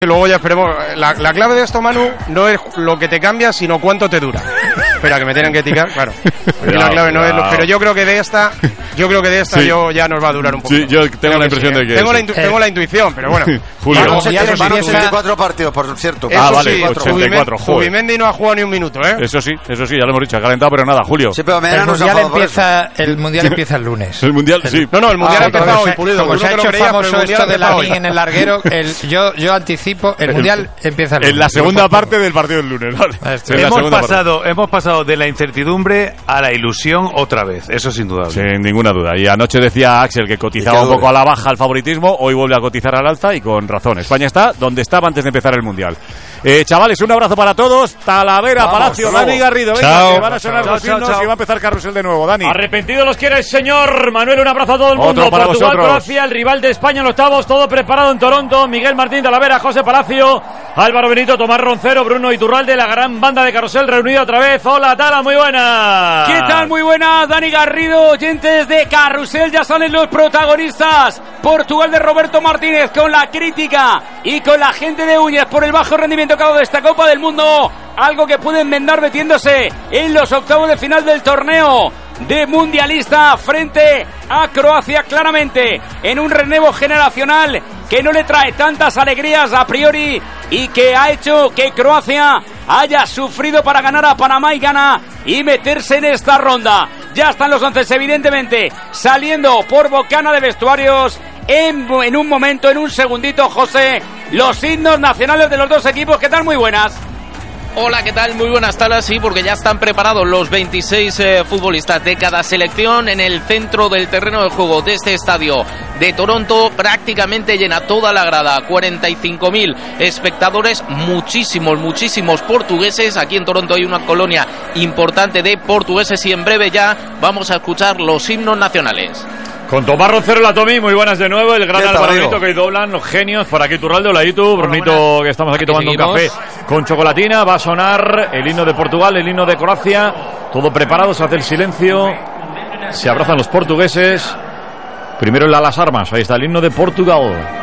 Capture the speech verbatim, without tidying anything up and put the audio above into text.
Luego ya esperemos. La, la clave de esto, Manu, no es lo que te cambia, sino cuánto te dura. Espera, que me tienen que eticar, claro. Cuidado, la clave no es lo, cuidado. pero yo creo que de esta, yo creo que de esta Sí. yo ya nos va a durar un poco. Sí, yo tengo Creo la que impresión sí, de que tengo, sí. la intu- tengo la intuición, pero bueno. Julio. Vamos, Van eso sí, ochenta y empieza- cuatro partidos, por cierto. eso Ah, vale, sí, ochenta y cuatro, Zubimendi- joder. Zubimendi no ha jugado ni un minuto, ¿eh? Eso sí, eso sí, ya lo hemos dicho, ha calentado, pero nada, Julio. Sí, pero mañana El nos mundial, enfadamos por eso. empieza, el mundial empieza el lunes. El mundial, sí. No, no, el mundial Ah, ha empezado como hoy, se- Pulido. Como Tú se no ha te lo hecho creías, pero el famoso mundial esto ha de empezado Lavín hoy. en el larguero, el, yo, yo anticipo, el mundial empieza el lunes. En la segunda parte del partido del lunes, ¿vale? Esto. En la Hemos segunda parte. pasado, hemos pasado de la incertidumbre a la ilusión otra vez, eso es indudable. Sin ninguna duda. Y anoche decía Axel que cotizaba Y que un poco dure. a la baja el favoritismo, hoy vuelve a cotizar al alza y con razón. España está donde estaba antes de empezar el Mundial. Eh, chavales, un abrazo para todos. Talavera, Vamos, Palacio, hasta luego. Dani Garrido. Venga, Chao. que van a sonar Chao, los chao, himnos chao. y va a empezar Carrusel de nuevo. Dani. Arrepentido los quiere el señor Manuel, un abrazo a todo el Otro mundo. para Portugal, vosotros. Croacia, el rival de España en octavos, todo preparado en Toronto. Miguel Martín Talavera, José Palacio, Álvaro Benito, Tomás Roncero, Bruno Iturralde, la gran banda de Carrusel reunida otra vez. Hola, Tala, muy buenas. ¿Qué tal? Muy buenas, Dani Garrido, oyentes de Carrusel, ya salen los protagonistas. Portugal de Roberto Martínez con la crítica y con la gente de Uñez por el bajo rendimiento que ha dado de esta Copa del Mundo. Algo que puede enmendar metiéndose en los octavos de final del torneo de mundialista frente a Croacia, claramente en un relevo generacional que no le trae tantas alegrías a priori y que ha hecho que Croacia haya sufrido para ganar a Panamá y Ghana y meterse en esta ronda. Ya están los once, evidentemente, saliendo por bocana de vestuarios en, en un momento, en un segundito, José, los himnos nacionales de los dos equipos. ¿Qué tal? Muy buenas. Hola, ¿qué tal? Muy buenas tardes, sí, porque ya están preparados los veintiséis eh, futbolistas de cada selección en el centro del terreno de juego de este estadio de Toronto. Prácticamente llena toda la grada, cuarenta y cinco mil espectadores, muchísimos, muchísimos portugueses. Aquí en Toronto hay una colonia importante de portugueses y en breve ya vamos a escuchar los himnos nacionales. Con Tomás Roncero, la Tomi, muy buenas de nuevo. El gran ¿Qué tal, Álvaro amigo? Benito que hoy doblan los genios. Por aquí Turralde, hola Itu, Brunito, buenas. que estamos aquí Aquí tomando un café seguimos. con chocolatina. Va a sonar el himno de Portugal, el himno de Croacia. Todo preparado, se hace el silencio. Se abrazan los portugueses. Primero el a las armas, ahí está el himno de Portugal.